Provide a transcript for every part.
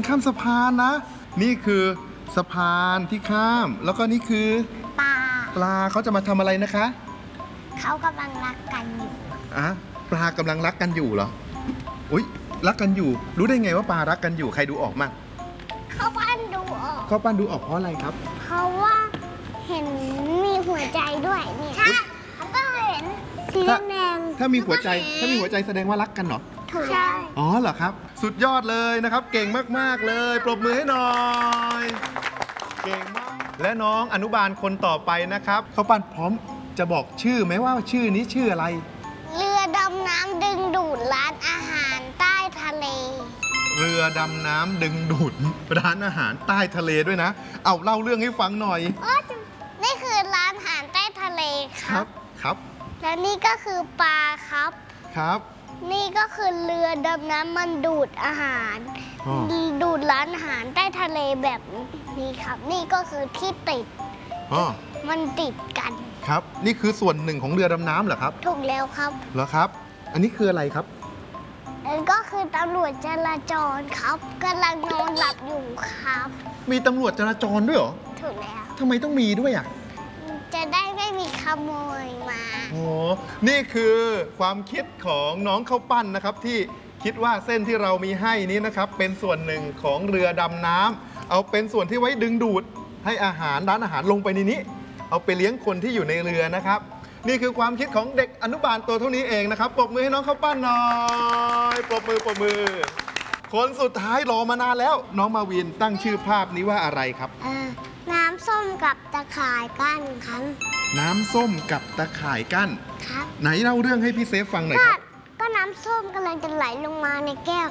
ข้ามสะพานนะนี่คือสะพานที่ข้ามแล้วก็นี่คือปลาเขาจะมาทำอะไรนะคะเขากำลังรักกันอยู่ปลากำลังรักกันอยู่เหรออุ๊ยรักกันอยู่รู้ได้ไงว่าปลารักกันอยู่ใครดูออกมั่งเขาปั้นดูออกเขาปั้นดูออกเพราะอะไรครับเพราะว่าเห็นมีหัวใจด้วยนี่ใช่เขาก็เห็นสีแดงถ้ามีหัวใจแสดงว่ารักกันเหรอใช่อ๋อเหรอครับสุดยอดเลยนะครับเก่งมากๆเลยปรบมือให้หน่อยเก่งมากและน้องอนุบาลคนต่อไปนะครับเขาปั้นพร้อมจะบอกชื่อไหมว่าชื่อนี้ชื่ออะไรเรือดำน้ำดึงดูดร้านอาหารใต้ทะเลเรือดำน้ำดึงดูดร้านอาหารใต้ทะเลด้วยนะเอาเล่าเรื่องให้ฟังหน่อยนี่คือร้านอาหารใต้ทะเลครับและนี่ก็คือปลาครับนี่ก็คือเรือดำน้ำมันดูดอาหารดูดร้านอาหารใต้ทะเลแบบนี้ครับนี่ก็คือที่ติดมันติดกันครับนี่คือส่วนหนึ่งของเรือดำน้ำเหรอครับถูกแล้วครับเหรอครับอันนี้คืออะไรครับก็คือตำรวจจราจรครับกำลังนอนหลับอยู่ครับมีตำรวจจราจรด้วยเหรอถูกแล้วทำไมต้องมีด้วยอ่ะจะได้ไม่มีขโมยมาโอ้นี่คือความคิดของน้องข้าวปั้นนะครับที่คิดว่าเส้นที่เรามีให้นี้นะครับเป็นส่วนหนึ่งของเรือดำน้ำเอาเป็นส่วนที่ไว้ดึงดูดให้อาหารร้านอาหารลงไปในนี้เอาไปเลี้ยงคนที่อยู่ในเรือนะครับนี่คือความคิดของเด็กอนุบาลตัวเท่านี้เองนะครับปรบมือให้น้องข้าวปั้นหน่อยปรบมือคนสุดท้ายรอมานานแล้วน้องมาวินตั้งชื่อภาพนี้ว่าอะไรครับน้ำส้มกับตะข่ายกั้นครับน้ำส้มกับตะข่ายกั้นครับไหนเล่าเรื่องให้พี่เซฟฟังหน่อยครับก็น้ำส้มกำลังจะไหลลงมาในแก้ว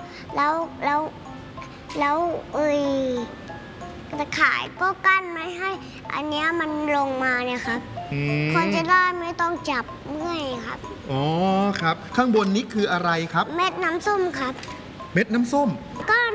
แล้วตะข่ายก็กั้นไม่ให้อันนี้มันลงมาเนี่ยครับคนจะได้ไม่ต้องจับเมื่อยครับอ๋อครับข้างบนนี้คืออะไรครับเม็ดน้ำส้มครับเม็ดน้ำส้มก็